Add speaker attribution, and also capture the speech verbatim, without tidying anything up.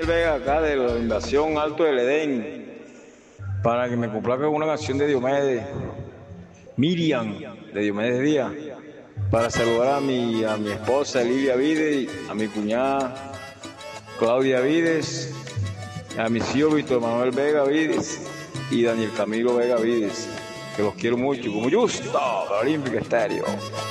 Speaker 1: Vega, acá de la Invasión Alto del Edén, para que me complazca con una canción de Diomedes, Miriam, de Diomedes Díaz, para saludar a mi, a mi esposa Lilia Vides, a mi cuñada Claudia Vides, a mis hijos Víctor Manuel Vega Vides y Daniel Camilo Vega Vides, que los quiero mucho, como justo, Olímpica Estéreo.